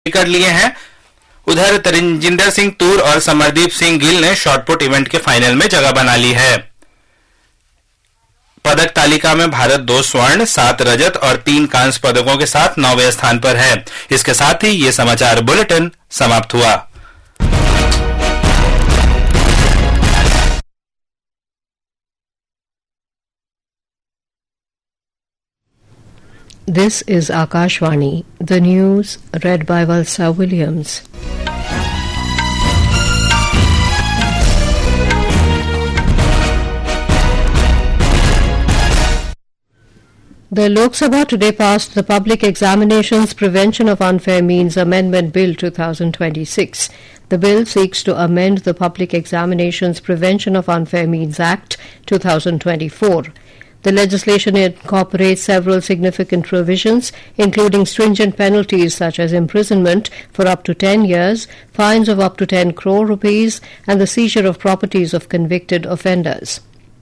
कर लिए हैं। उधर तरिंजिंदर सिंह तूर और समरदीप सिंह गिल ने शॉटपुट इवेंट के फाइनल में जगह बना ली है। पदक तालिका में भारत 2 स्वर्ण, 7 रजत और 3 कांस्य पदकों के साथ 9वें स्थान पर है। इसके साथ ही ये समाचार बुलेटिन समाप्त हुआ। This is Akashvani, the news read by Valsa Williams. The Lok Sabha today passed the Public Examinations Prevention of Unfair Means Amendment Bill 2026. The bill seeks to amend the Public Examinations Prevention of Unfair Means Act 2024. The legislation incorporates several significant provisions, including stringent penalties such as imprisonment for up to 10 years, fines of up to 10 crore rupees, and the seizure of properties of convicted offenders.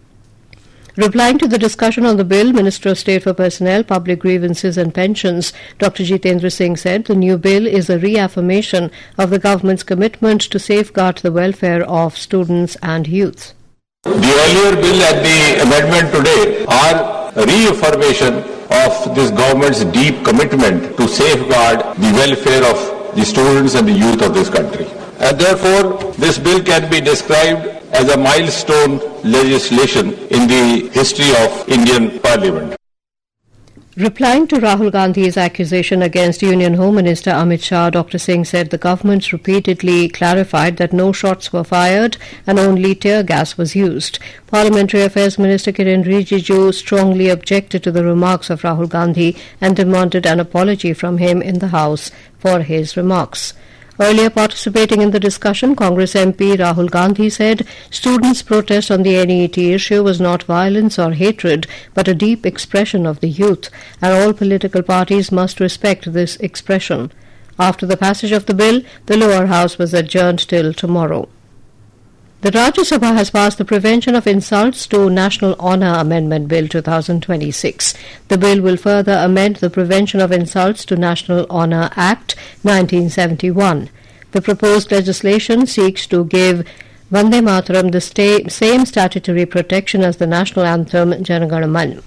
Replying to the discussion on the bill, Minister of State for Personnel, Public Grievances and Pensions, Dr. Jitendra Singh said the new bill is a reaffirmation of the government's commitment to safeguard the welfare of students and youth. The earlier bill and the amendment today are a reaffirmation of this government's deep commitment to safeguard the welfare of the students and the youth of this country. And therefore, this bill can be described as a milestone legislation in the history of Indian Parliament. Replying to Rahul Gandhi's accusation against Union Home Minister Amit Shah, Dr. Singh said the government repeatedly clarified that no shots were fired and only tear gas was used. Parliamentary Affairs Minister Kiren Rijiju strongly objected to the remarks of Rahul Gandhi and demanded an apology from him in the House for his remarks. Earlier participating in the discussion, Congress MP Rahul Gandhi said students' protest on the NEET issue was not violence or hatred, but a deep expression of the youth, and all political parties must respect this expression. After the passage of the bill, the lower house was adjourned till tomorrow. The Rajya Sabha has passed the Prevention of Insults to National Honour Amendment Bill 2026. The bill will further amend the Prevention of Insults to National Honour Act 1971. The proposed legislation seeks to give Vande Mataram the same statutory protection as the national anthem Jana Gana Mana.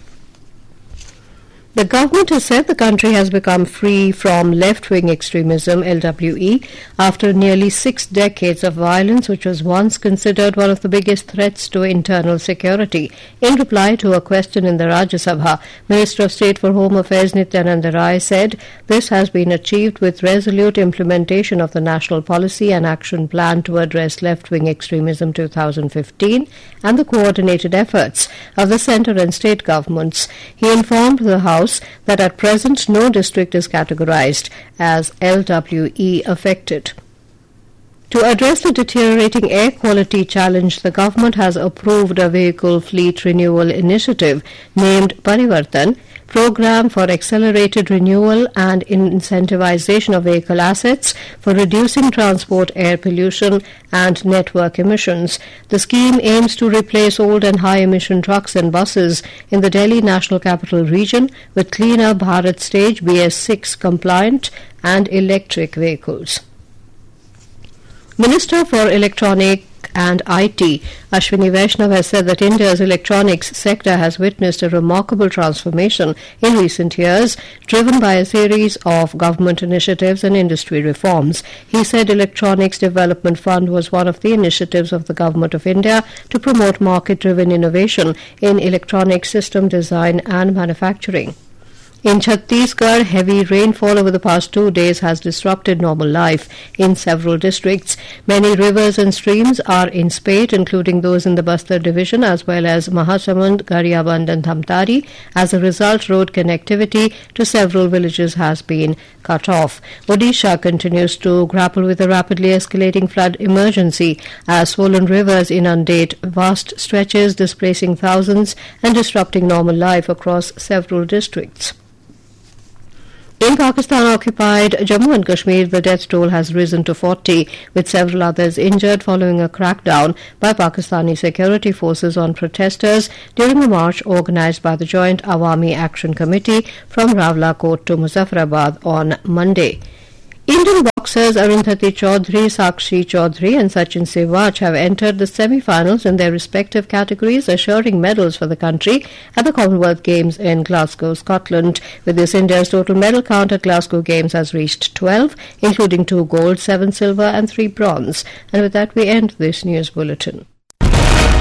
The government has said the country has become free from left-wing extremism, LWE, after nearly 6 decades of violence, which was once considered one of the biggest threats to internal security. In reply to a question in the Rajya Sabha, Minister of State for Home Affairs Nityananda Rai said this has been achieved with resolute implementation of the National Policy and Action Plan to address left-wing extremism 2015 and the coordinated efforts of the centre and state governments. He informed the House that at present no district is categorized as LWE affected. To address the deteriorating air quality challenge, the government has approved a vehicle fleet renewal initiative named Parivartan, Program for Accelerated Renewal and Incentivization of Vehicle Assets for Reducing Transport Air Pollution and Network Emissions. The scheme aims to replace old and high-emission trucks and buses in the Delhi National Capital Region with cleaner Bharat Stage BS6 compliant and electric vehicles. Minister for Electronic and IT, Ashwini Vaishnav, has said that India's electronics sector has witnessed a remarkable transformation in recent years, driven by a series of government initiatives and industry reforms. He said Electronics Development Fund was one of the initiatives of the Government of India to promote market-driven innovation in electronic system design and manufacturing. In Chhattisgarh, heavy rainfall over the past 2 days has disrupted normal life in several districts. Many rivers and streams are in spate, including those in the Bastar division as well as Mahasamund, Gariaband and Dhamtari. As a result, road connectivity to several villages has been cut off. Odisha continues to grapple with a rapidly escalating flood emergency as swollen rivers inundate vast stretches, displacing thousands and disrupting normal life across several districts. In Pakistan-occupied Jammu and Kashmir, the death toll has risen to 40, with several others injured following a crackdown by Pakistani security forces on protesters during a march organised by the Joint Awami Action Committee from Rawalakot to Muzaffarabad on Monday. Indian boxers Arundhati Chaudhary, Sakshi Chaudhary and Sachin Sehwag have entered the semi-finals in their respective categories, assuring medals for the country at the Commonwealth Games in Glasgow, Scotland. With this, India's total medal count at Glasgow Games has reached 12, including 2 gold, 7 silver and 3 bronze. And with that, we end this news bulletin.